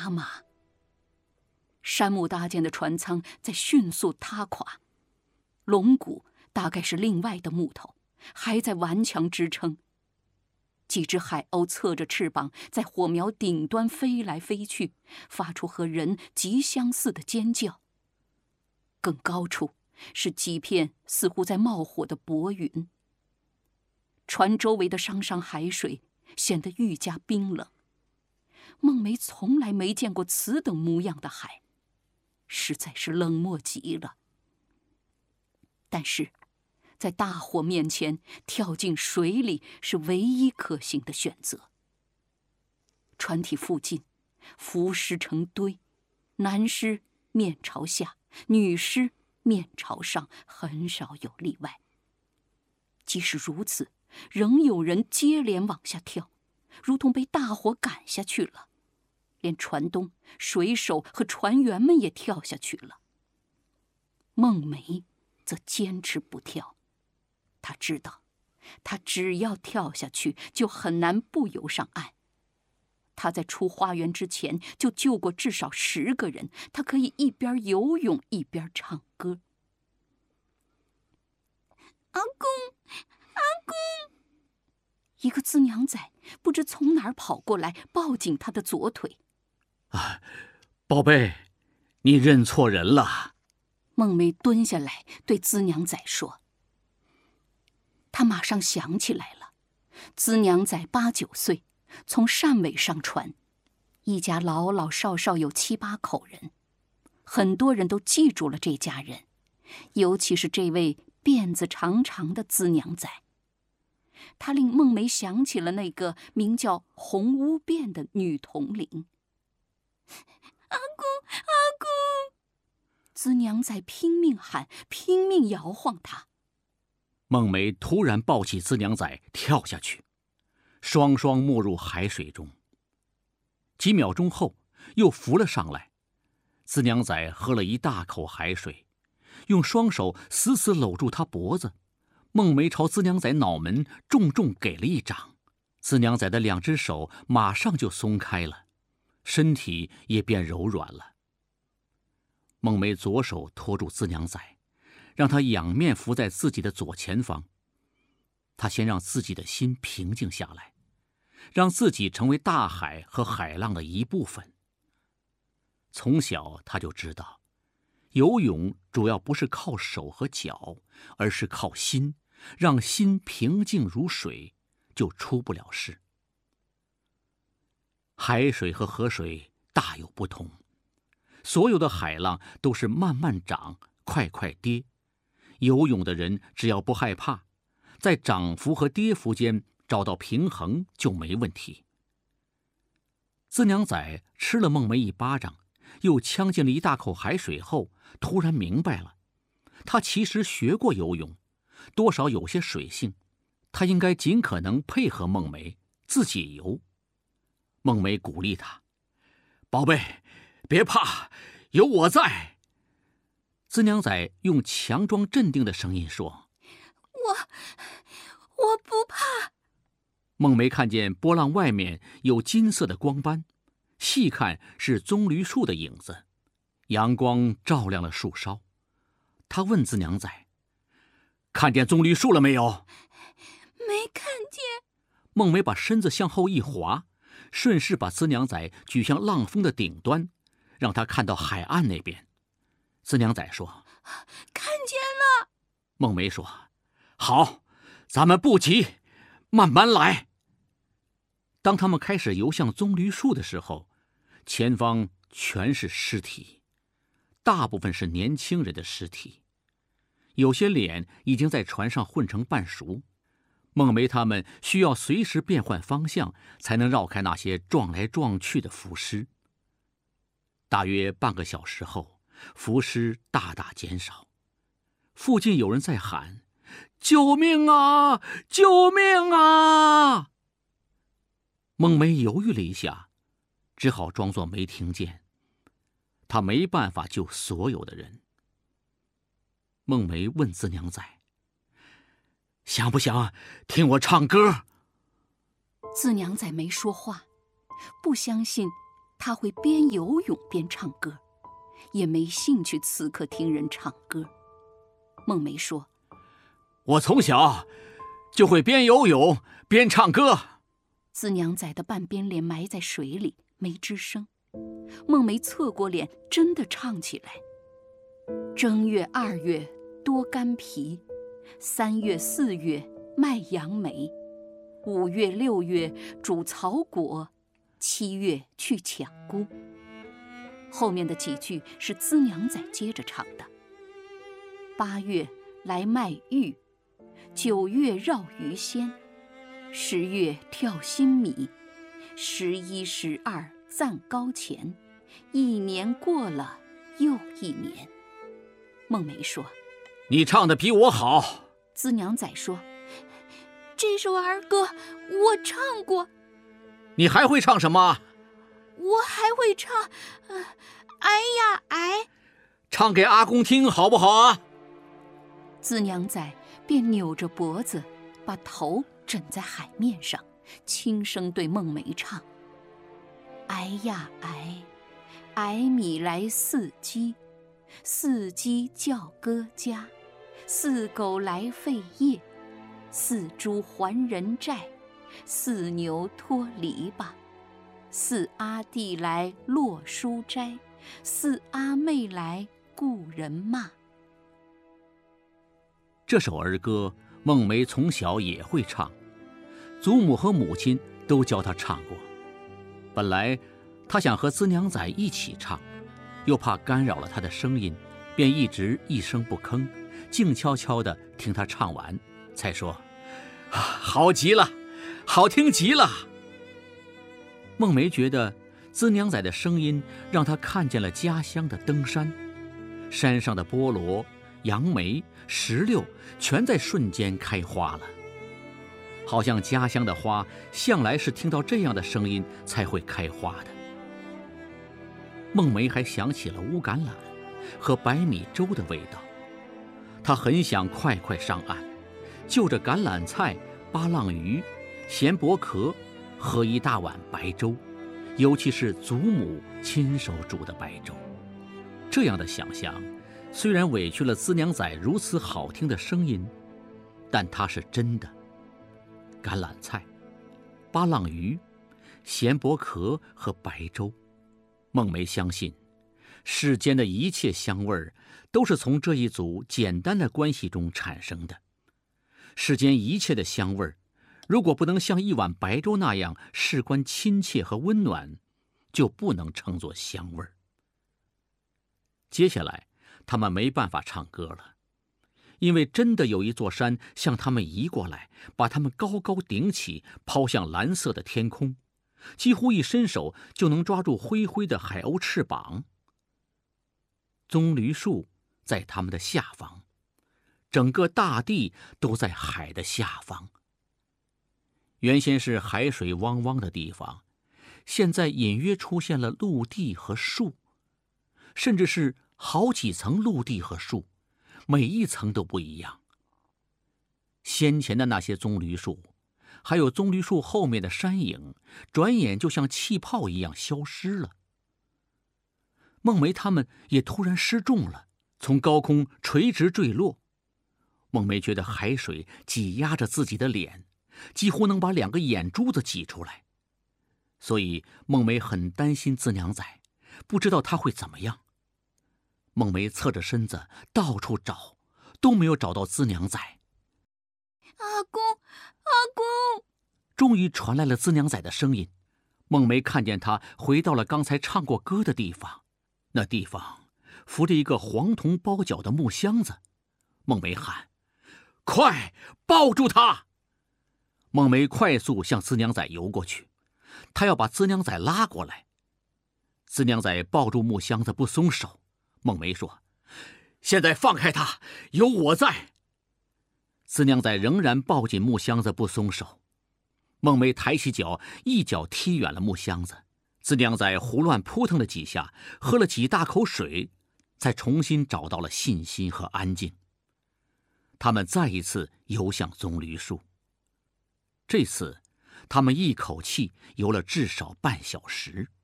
妈妈。山木搭建的船舱在迅速塌垮，龙骨大概是另外的木头，还在顽强支撑。几只海鸥侧着翅膀在火苗顶端飞来飞去，发出和人极相似的尖叫。更高处是几片似乎在冒火的薄云。船周围的汤汤海水显得愈加冰冷。孟梅从来没见过此等模样的海，实在是冷漠极了。但是在大火面前，跳进水里是唯一可行的选择。船体附近，浮尸成堆，男尸面朝下，女尸面朝上，很少有例外。即使如此，仍有人接连往下跳，如同被大火赶下去了。连船东、水手和船员们也跳下去了。孟梅则坚持不跳。他知道，他只要跳下去，就很难不游上岸。他在出花园之前就救过至少10个人，他可以一边游泳一边唱歌。阿公，阿公！一个资娘仔不知从哪儿跑过来，抱紧他的左腿。 宝贝，你认错人了。 孟梅蹲下来对资娘仔说。他马上想起来了，资娘仔8、9岁，从汕尾上船，一家老老少少有7、8口人，很多人都记住了这家人，尤其是这位辫子长长的资娘仔。他令孟梅想起了那个名叫红乌辫的女统领。阿公，阿公！资娘仔拼命喊，拼命摇晃他。 孟梅突然抱起资娘仔跳下去，双双没入海水中。几秒钟后又浮了上来。资娘仔喝了一大口海水，用双手死死搂住他脖子。孟梅朝资娘仔脑门重重给了一掌，资娘仔的2只手马上就松开了，身体也变柔软了。孟梅左手托住资娘仔，让他仰面伏在自己的左前方。他先让自己的心平静下来，让自己成为大海和海浪的一部分。从小他就知道，游泳主要不是靠手和脚，而是靠心，让心平静如水，就出不了事。海水和河水大有不同，所有的海浪都是慢慢涨，快快跌。游泳的人只要不害怕，在涨幅和跌幅间找到平衡就没问题。资娘仔吃了孟梅一巴掌，又呛进了一大口海水后，突然明白了，他其实学过游泳，多少有些水性，他应该尽可能配合孟梅，自己游。孟梅鼓励他：“宝贝，别怕，有我在。”资娘仔用强装镇定的声音说：“ 我不怕。” 孟梅看见波浪外面有金色的光斑，细看是棕榈树的影子，阳光照亮了树梢。她问资娘仔：“看见棕榈树了没有？”“ 没看见。” 孟梅把身子向后一滑，顺势把资娘仔举向浪峰的顶端，让他看到海岸那边。资娘仔说：“ 看见了。” 孟梅说：“好，咱们不急，慢慢来。”当他们开始游向棕榈树的时候，前方全是尸体，大部分是年轻人的尸体，有些脸已经在船上混成半熟。孟梅他们需要随时变换方向，才能绕开那些撞来撞去的浮尸。大约半个小时后，浮尸大大减少，附近有人在喊：“救命啊！救命啊！”孟梅犹豫了一下，只好装作没听见。她没办法救所有的人。孟梅问资娘仔：“想不想听我唱歌？” 资娘仔没说话，不相信他会边游泳边唱歌，也没兴趣此刻听人唱歌。孟梅说：“ 我从小就会边游泳边唱歌。” 资娘仔的半边脸埋在水里，没吱声。孟梅侧过脸，真的唱起来：正月2月多干皮，3月4月卖杨梅，5月6月煮草果，7月去抢菇。后面的几句是资娘仔接着唱的。8月来卖玉，9月绕鱼仙，10月跳新米，11、12暂高钱，1年过了又1年。孟梅说：“ 你唱的比我好。” 资娘仔说：“这首儿歌我唱过。” 你还会唱什么？ 我还会唱哎呀哎。 唱给阿公听好不好啊？ 资娘仔便扭着脖子，把头枕在海面上，轻声对孟梅唱：哎呀哎，矮米来4鸡，4鸡叫哥家，4狗来废业，4猪还人债，4牛脱篱笆，4阿弟来落书斋，4阿妹来雇人骂。 这首儿歌，孟梅从小也会唱，祖母和母亲都教她唱过。本来她想和资娘仔一起唱，又怕干扰了她的声音，便一直一声不吭，静悄悄地听她唱完，才说：“好极了，好听极了。”孟梅觉得资娘仔的声音让她看见了家乡的登山，山上的菠萝、杨梅、石榴全在瞬间开花了，好像家乡的花向来是听到这样的声音才会开花的。孟梅还想起了乌橄榄和白米粥的味道，她很想快快上岸，就着橄榄菜、八浪鱼、咸薄壳喝一大碗白粥，尤其是祖母亲手煮的白粥。这样的想象虽然委屈了资娘仔如此好听的声音，但它是真的。橄榄菜、八浪鱼、咸薄壳和白粥，孟梅相信，世间的一切香味儿都是从这一组简单的关系中产生的。世间一切的香味儿，如果不能像一碗白粥那样事关亲切和温暖，就不能称作香味儿。接下来他们没办法唱歌了，因为真的有一座山向他们移过来，把他们高高顶起，抛向蓝色的天空，几乎一伸手就能抓住灰灰的海鸥翅膀。棕榈树在他们的下方，整个大地都在海的下方。原先是海水汪汪的地方，现在隐约出现了陆地和树，甚至是好几层陆地和树，每一层都不一样。先前的那些棕榈树，还有棕榈树后面的山影，转眼就像气泡一样消失了。孟梅他们也突然失重了，从高空垂直坠落。孟梅觉得海水挤压着自己的脸，几乎能把2个眼珠子挤出来，所以孟梅很担心资娘仔，不知道他会怎么样。孟梅侧着身子到处找，都没有找到资娘仔。 阿公，阿公！ 终于传来了资娘仔的声音。孟梅看见他回到了刚才唱过歌的地方，那地方扶着一个黄铜包脚的木箱子。孟梅喊：“快抱住他！”孟梅快速向资娘仔游过去，她要把资娘仔拉过来。资娘仔抱住木箱子不松手。孟梅说：“现在放开他，有我在。”资娘仔仍然抱紧木箱子不松手。孟梅抬起脚，一脚踢远了木箱子。资娘仔胡乱扑腾了几下，喝了几大口水，才重新找到了信心和安静。他们再一次游向棕榈树。这次他们一口气游了至少半小时。